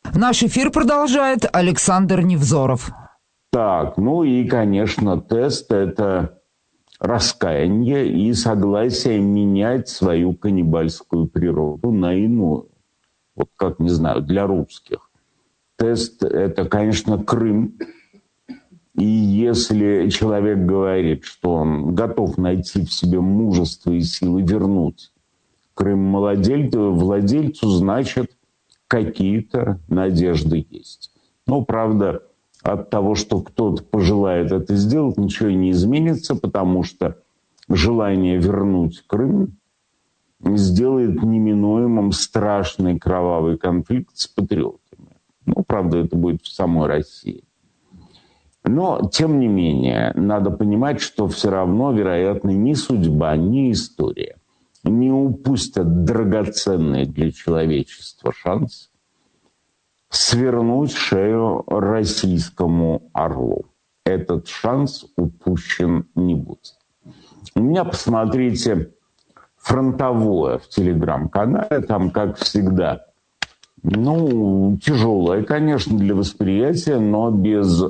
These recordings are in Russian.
Наш эфир продолжает Александр Невзоров. Так, ну и, конечно, тест – это раскаяние и согласие менять свою каннибальскую природу на иную. Вот как, не знаю, для русских. Тест – это, конечно, Крым. И если человек говорит, что он готов найти в себе мужество и силы вернуть Крым владельцу, значит, какие-то надежды есть. Но, правда, от того, что кто-то пожелает это сделать, ничего не изменится, потому что желание вернуть Крым сделает неминуемым страшный кровавый конфликт с патриотами. Ну, правда, это будет в самой России. Но, тем не менее, надо понимать, что все равно, вероятно, ни судьба, ни история не упустят драгоценный для человечества шанс свернуть шею российскому орлу. Этот шанс упущен не будет. У меня, посмотрите, фронтовое в телеграм-канале, там, как всегда, тяжелое, конечно, для восприятия, но без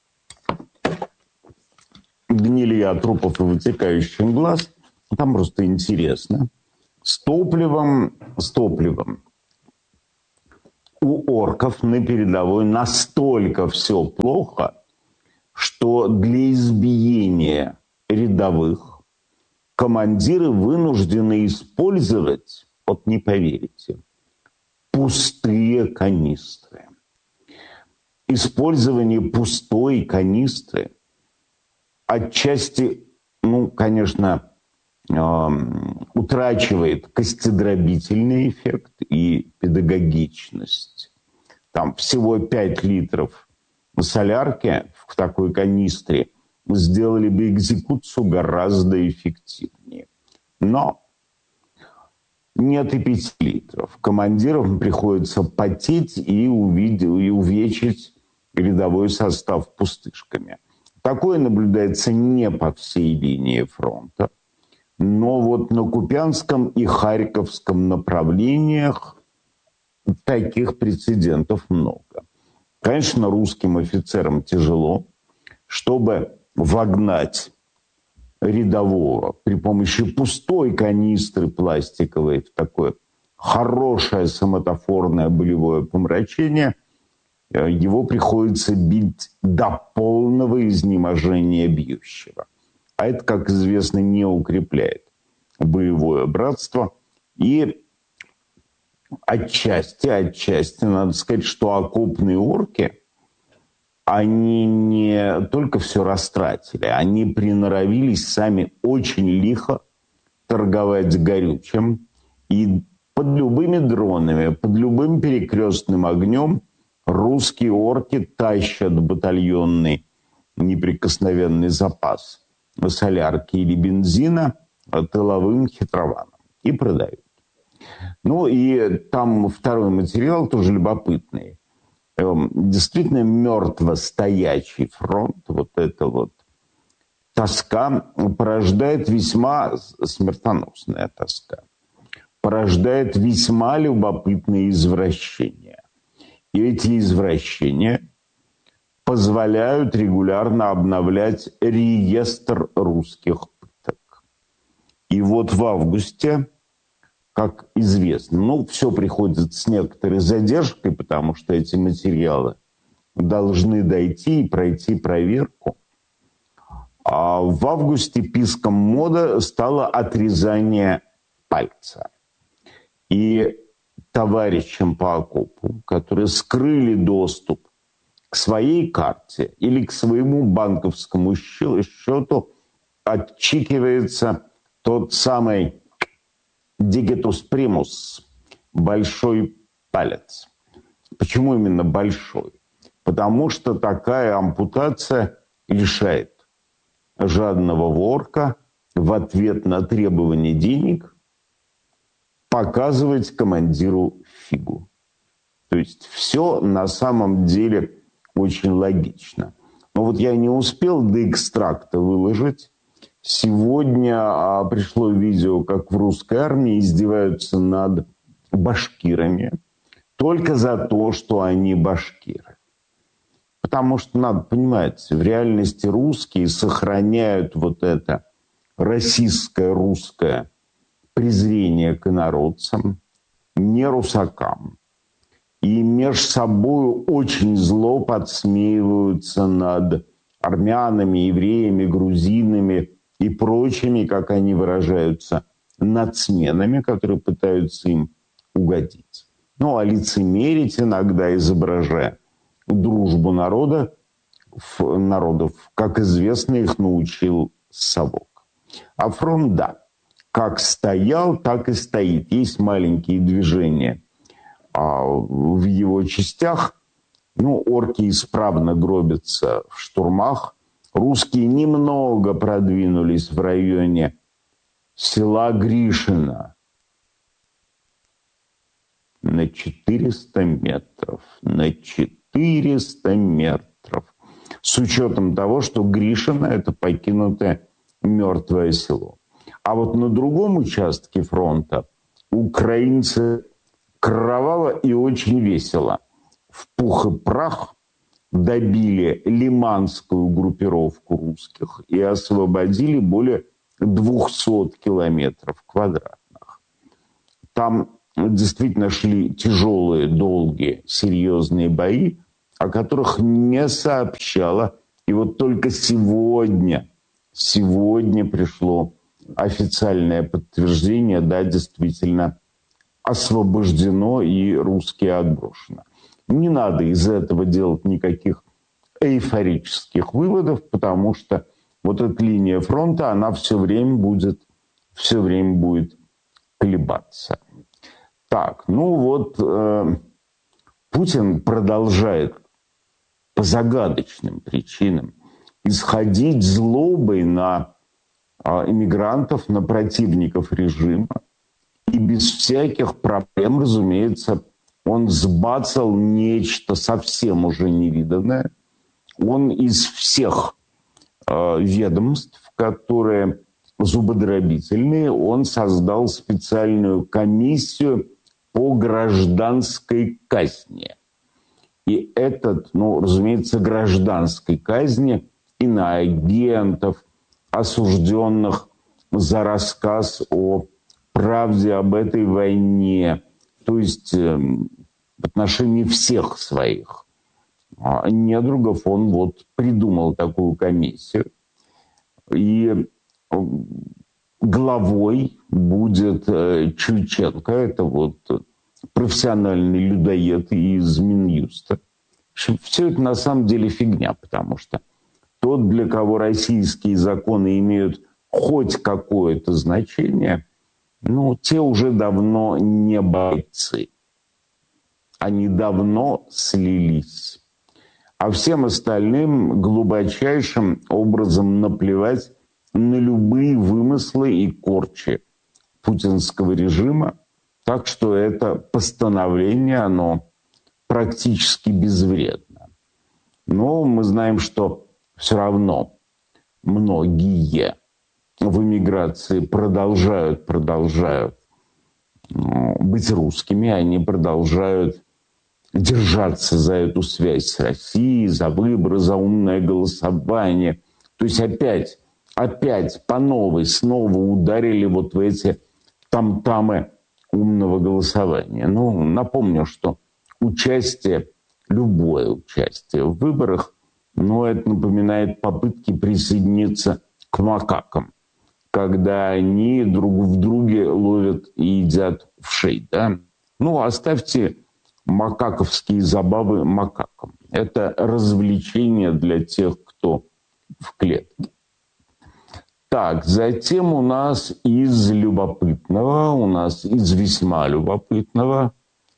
гнилья трупов и вытекающих глаз. Там просто интересно. С топливом. У орков на передовой настолько все плохо, что для избиения рядовых командиры вынуждены использовать, вот не поверите, пустые канистры. Использование пустой канистры отчасти, конечно, утрачивает костедробительный эффект и педагогичность. Там всего 5 литров солярки в такой канистре сделали бы экзекуцию гораздо эффективнее. Но нет и 5 литров. Командирам приходится потеть и увечить рядовой состав пустышками. Такое наблюдается не по всей линии фронта. Но вот на Купянском и Харьковском направлениях таких прецедентов много. Конечно, русским офицерам тяжело, чтобы вогнать рядового при помощи пустой канистры пластиковой в такое хорошее соматофорное болевое помрачение, его приходится бить до полного изнеможения бьющего. А это, как известно, не укрепляет боевое братство. И отчасти, надо сказать, что окопные орки, они не только все растратили, они приноровились сами очень лихо торговать горючим. И под любыми дронами, под любым перекрестным огнем русские орки тащат батальонный неприкосновенный запас солярки или бензина тыловым хитрованам и продают. И там второй материал тоже любопытный. Действительно мертво-стоячий фронт, вот эта вот тоска порождает весьма смертоносная тоска, порождает весьма любопытные извращения. И эти извращения позволяют регулярно обновлять реестр русских пыток. И вот в августе, как известно, все приходит с некоторой задержкой, потому что эти материалы должны дойти и пройти проверку. А в августе писком моды стало отрезание пальца. И товарищам по окопу, которые скрыли доступ к своей карте или к своему банковскому счету, отчикивается тот самый дигитус примус, большой палец. Почему именно большой? Потому что такая ампутация лишает жадного ворка в ответ на требование денег показывать командиру фигу. То есть все на самом деле очень логично. Но вот я не успел до экстракта выложить. Сегодня пришло видео, как в русской армии издеваются над башкирами. только за то, что они башкиры. Потому что, надо понимать, в реальности русские сохраняют вот это российское, русское презрение к инородцам, не русакам. И между собой очень зло подсмеиваются над армянами, евреями, грузинами и прочими, как они выражаются, нацменами, которые пытаются им угодить. Ну, а лицемерить иногда, изображая дружбу народов, как известно, их научил совок. А фронт, да, как стоял, так и стоит. Есть маленькие движения в его частях. Ну, орки исправно гробятся в штурмах. Русские немного продвинулись в районе села Гришино на 400 метров. На 400 метров. С учетом того, что Гришино – это покинутое мертвое село. А вот на другом участке фронта украинцы кроваво и очень весело в пух и прах добили лиманскую группировку русских и освободили более 200 километров квадратных. Там действительно шли тяжелые, долгие, серьезные бои, о которых не сообщала. И вот только сегодня пришло официальное подтверждение, да, действительно освобождено и русские отброшено. Не надо из этого делать никаких эйфорических выводов, потому что вот эта линия фронта, она все время будет колебаться. Так, ну вот Путин продолжает по загадочным причинам исходить злобой на иммигрантов, на противников режима. И без всяких проблем, разумеется, он сбацал нечто совсем уже невиданное. Он из всех ведомств, которые зубодробительные, он создал специальную комиссию по гражданской казни. И этот, разумеется, гражданской казни иноагентов, осужденных за рассказ о правде об этой войне, то есть в отношении всех своих недругов, он вот придумал такую комиссию. И главой будет Чуйченко, это вот профессиональный людоед из Минюста. Все это на самом деле фигня, потому что тот, для кого российские законы имеют хоть какое-то значение, те уже давно не бойцы. Они давно слились. А всем остальным глубочайшим образом наплевать на любые вымыслы и корчи путинского режима. Так что это постановление, оно практически безвредно. Но мы знаем, что все равно многие в эмиграции продолжают быть русскими, они продолжают держаться за эту связь с Россией, за выборы, за умное голосование. То есть опять по новой снова ударили вот в эти там-тамы умного голосования. Напомню, что любое участие в выборах, это напоминает попытки присоединиться к макакам, когда они друг в друге ловят и едят вшей. Да? Оставьте макаковские забавы макакам. Это развлечение для тех, кто в клетке. Так, затем у нас из весьма любопытного,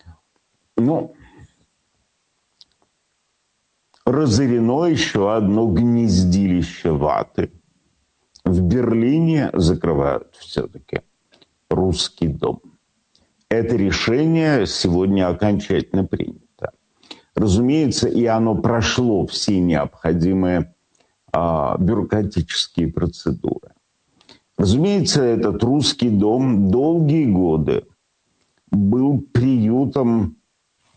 разорено еще одно гнездилище ваты. В Берлине закрывают все-таки русский дом. Это решение сегодня окончательно принято. Разумеется, и оно прошло все необходимые бюрократические процедуры. Разумеется, этот русский дом долгие годы был приютом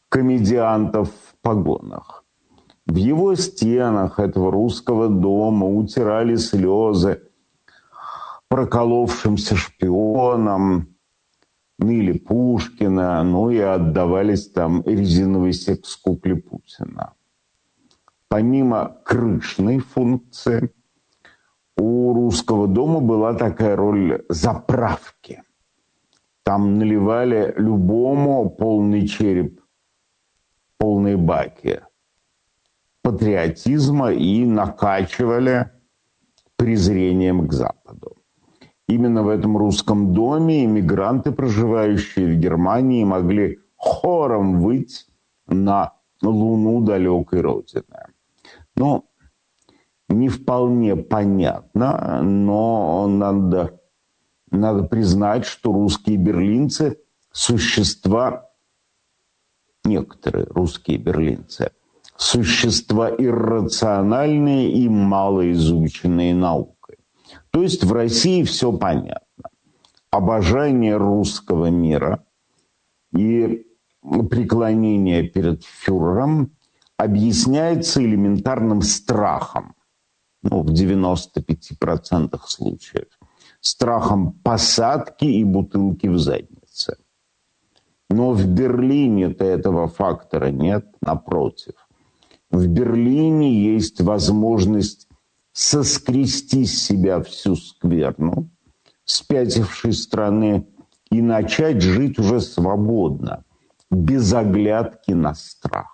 комедиантов в погонах. В его стенах этого русского дома утирали слезы проколовшимся шпионам, ныли Пушкина, ну и отдавались там резиновой секс-кукле Путина. Помимо крышной функции, у русского дома была такая роль заправки. Там наливали любому полный череп, полные баки патриотизма и накачивали презрением к Западу. Именно в этом русском доме иммигранты, проживающие в Германии, могли хором выть на луну далекой родины. Ну, не вполне понятно, но надо признать, что русские берлинцы – существа, некоторые русские берлинцы, существа иррациональные и малоизученные наукой. То есть в России все понятно. Обожание русского мира и преклонение перед фюрером объясняется элементарным страхом, в 95% случаев, страхом посадки и бутылки в заднице. Но в Берлине-то этого фактора нет, напротив. В Берлине есть возможность соскрести с себя всю скверну спятившей страны и начать жить уже свободно, без оглядки на страх.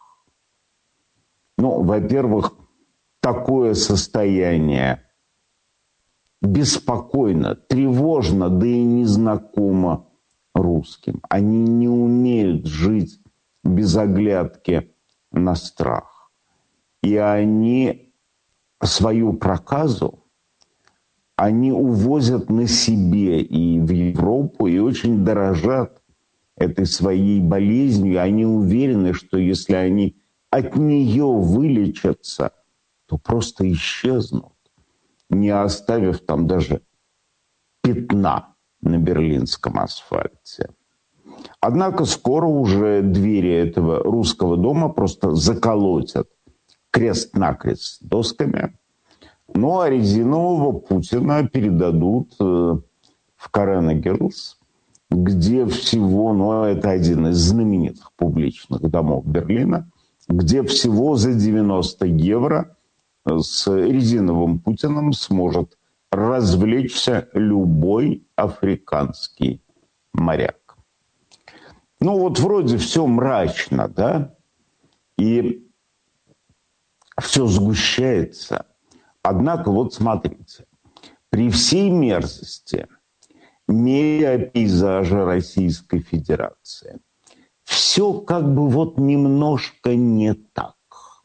Во-первых, такое состояние беспокойно, тревожно, да и незнакомо русским. Они не умеют жить без оглядки на страх. И они свою проказу они увозят на себе и в Европу, и очень дорожат этой своей болезнью. Они уверены, что если они от нее вылечатся, то просто исчезнут, не оставив там даже пятна на берлинском асфальте. Однако скоро уже двери этого русского дома просто заколотят крест-накрест досками. А резинового Путина передадут в Каренегелс, где всего, это один из знаменитых публичных домов Берлина, где всего за 90 евро с резиновым Путиным сможет развлечься любой африканский моряк. Вроде все мрачно, да? И все сгущается. Однако, смотрите, при всей мерзости медиапейзажа Российской Федерации все как бы немножко не так.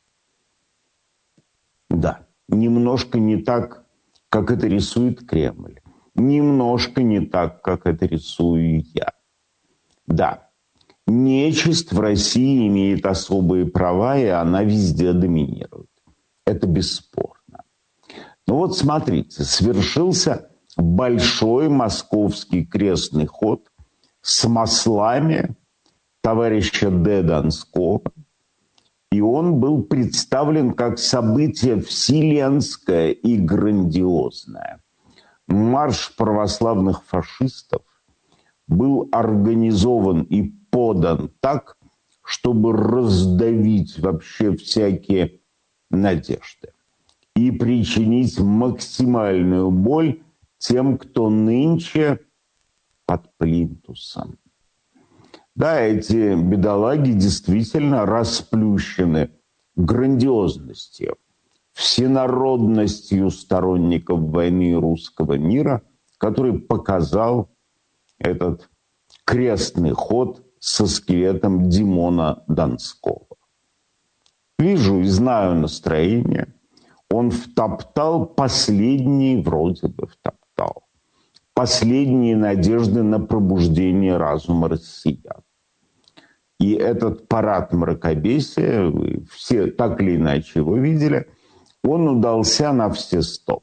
Да, немножко не так, как это рисует Кремль. Немножко не так, как это рисую я. Да, нечисть в России имеет особые права, и она везде доминирует. Это бесспорно. Смотрите, свершился большой московский крестный ход с маслами товарища Д. Донского. И он был представлен как событие вселенское и грандиозное. Марш православных фашистов был организован и подан так, чтобы раздавить вообще всякие надежды и причинить максимальную боль тем, кто нынче под плинтусом. Да, эти бедолаги действительно расплющены грандиозностью, всенародностью сторонников войны русского мира, который показал этот крестный ход со скелетом Димона Донского. Вижу и знаю настроение. Он втоптал последние надежды на пробуждение разума россиян. И этот парад мракобесия, вы все так или иначе его видели, он удался на все 100.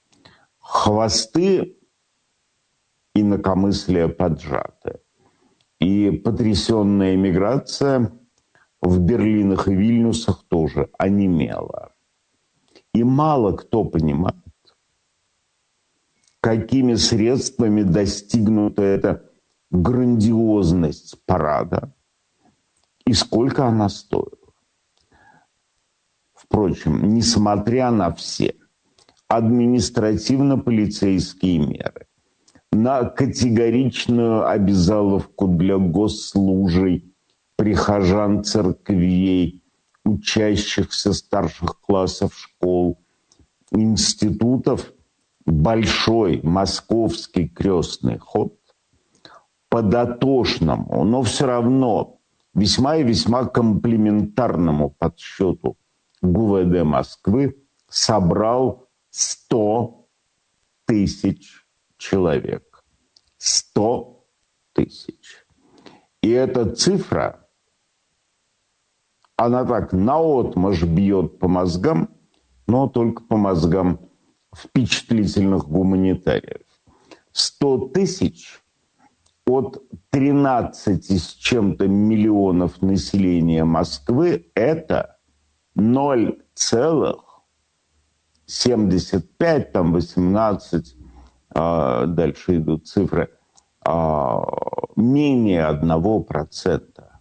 Хвосты инакомыслия поджаты. И потрясенная эмиграция в Берлинах и Вильнюсах тоже онемела. И мало кто понимает, какими средствами достигнута эта грандиозность парада и сколько она стоила. Впрочем, несмотря на все административно-полицейские меры, на категоричную обязаловку для госслужий, прихожан церквей, учащихся старших классов школ, институтов, большой московский крестный ход по дотошному, но все равно весьма и весьма комплиментарному подсчету ГУВД Москвы собрал 100 тысяч человек. 100 тысяч. И эта цифра, она так наотмашь бьет по мозгам, но только по мозгам впечатлительных гуманитариев. 100 тысяч от 13 с чем-то миллионов населения Москвы – это 0,75, там 18, дальше идут цифры, менее 1%.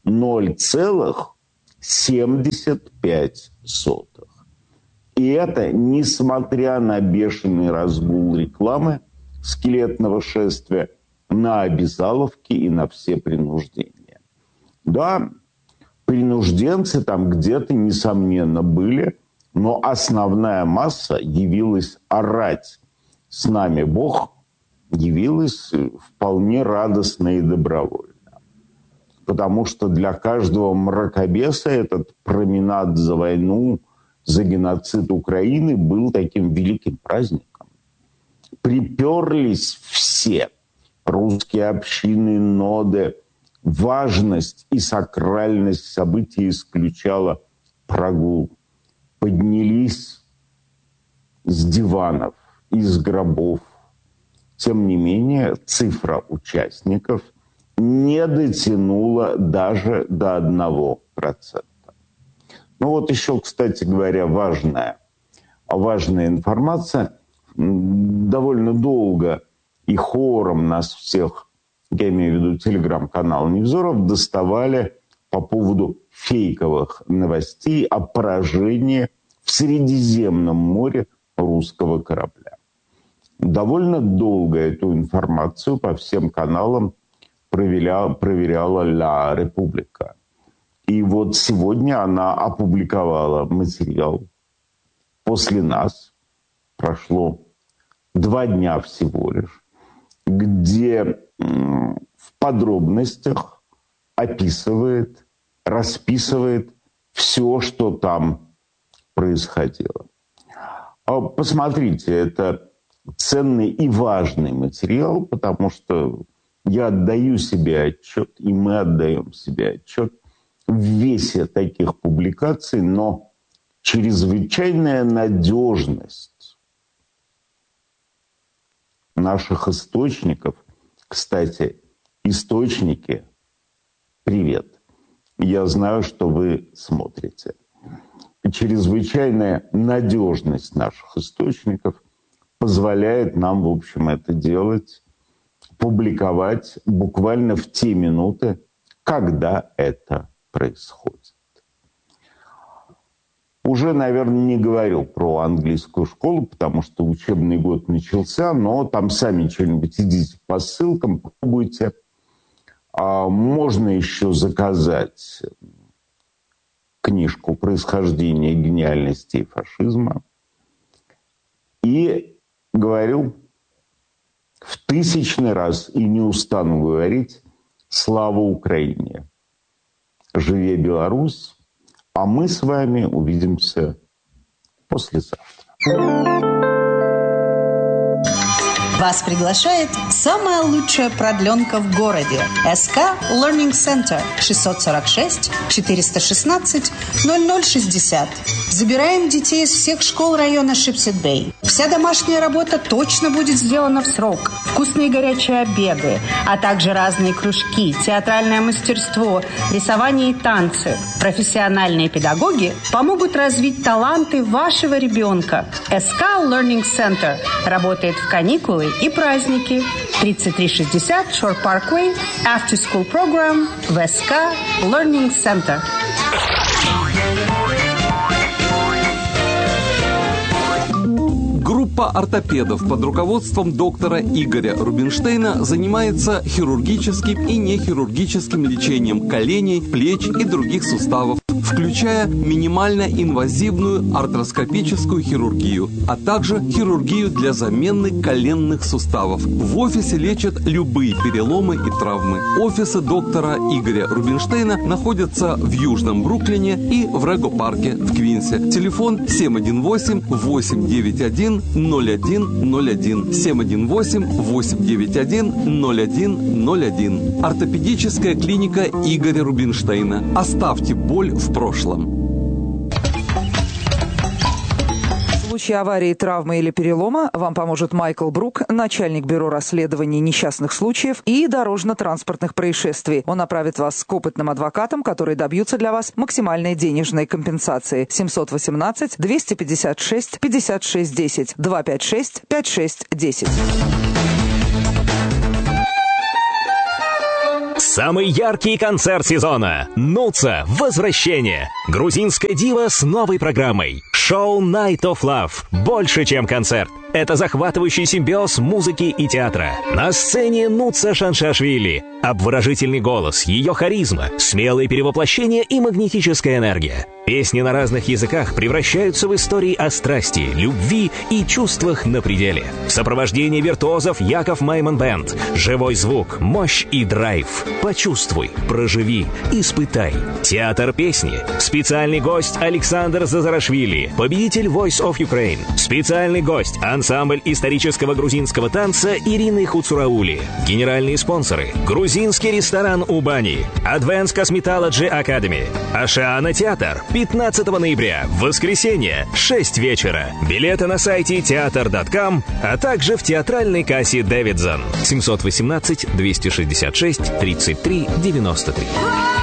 0,75. И это несмотря на бешеный разгул рекламы скелетного шествия, на обязаловки и на все принуждения. Да, принужденцы там где-то, несомненно, были, но основная масса явилась орать «С нами Бог», явилась вполне радостно и добровольно. Потому что для каждого мракобеса этот променад за войну, за геноцид Украины был таким великим праздником. Приперлись все русские общины, ноды. Важность и сакральность событий исключала прогул. Поднялись с диванов, из гробов. Тем не менее, цифра участников не дотянула даже до 1%. Ну вот еще, кстати говоря, важная информация. Довольно долго и хором нас всех, я имею в виду телеграм-канал Невзоров, доставали по поводу фейковых новостей о поражении в Средиземном море русского корабля. Довольно долго эту информацию по всем каналам проверяла Ла Република. И вот сегодня она опубликовала материал. После нас прошло 2 дня всего лишь, где в подробностях описывает, расписывает все, что там происходило. Посмотрите, это ценный и важный материал, потому что я отдаю себе отчет, и мы отдаем себе отчет в весе таких публикаций, но чрезвычайная надежность наших источников, кстати, источники, привет, я знаю, что вы смотрите. Чрезвычайная надежность наших источников позволяет нам, в общем, это делать, публиковать буквально в те минуты, когда это происходит. Уже, наверное, не говорил про английскую школу, потому что учебный год начался, но там сами что-нибудь идите по ссылкам, пробуйте. Можно еще заказать книжку «Происхождение гениальности и фашизма». И говорил в 1000-й раз, и не устану говорить, слава Украине! Живе Беларусь! А мы с вами увидимся послезавтра. Вас приглашает самая лучшая продленка в городе. СК Learning Center 646-416-0060. Забираем детей из всех школ района Шипсет-Бэй. Вся домашняя работа точно будет сделана в срок. Вкусные горячие обеды, а также разные кружки, театральное мастерство, рисование и танцы. Профессиональные педагоги помогут развить таланты вашего ребенка. СК Learning Center работает в каникулы и праздники. 3360 Shore Parkway, After School Program в СК Learning Center. Группа ортопедов под руководством доктора Игоря Рубинштейна занимается хирургическим и нехирургическим лечением коленей, плеч и других суставов, включая минимально-инвазивную артроскопическую хирургию, а также хирургию для замены коленных суставов. В офисе лечат любые переломы и травмы. Офисы доктора Игоря Рубинштейна находятся в Южном Бруклине и в Рего-парке в Квинсе. Телефон 718-891-0101. 718-891-0101. Ортопедическая клиника Игоря Рубинштейна. Оставьте боль в прошлом. В случае аварии, травмы или перелома вам поможет Майкл Брук, начальник бюро расследований несчастных случаев и дорожно-транспортных происшествий. Он направит вас к опытным адвокатам, которые добьются для вас максимальной денежной компенсации. 718-256-5610, 256-5610. Самый яркий концерт сезона. Нуца. Возвращение. Грузинская дива с новой программой. Шоу Night of Love. Больше, чем концерт. Это захватывающий симбиоз музыки и театра. На сцене Нуца Шаншашвили. Обворожительный голос, ее харизма, смелые перевоплощения и магнетическая энергия. Песни на разных языках превращаются в истории о страсти, любви и чувствах на пределе. В сопровождении виртуозов Яков Майман Бэнд. Живой звук, мощь и драйв. Почувствуй, проживи, испытай. Театр песни. Специальный гость Александр Зазарашвили, победитель Voice of Ukraine. Специальный гость ансамбль исторического грузинского танца Ирины Хуцураули. Генеральные спонсоры. Грузинский ресторан Убани. Advanced Cosmetology Academy. Ашиана театр. 15 ноября, воскресенье, 6 вечера. Билеты на сайте театр.com, а также в театральной кассе Дэвидсон. 718-266-33-93.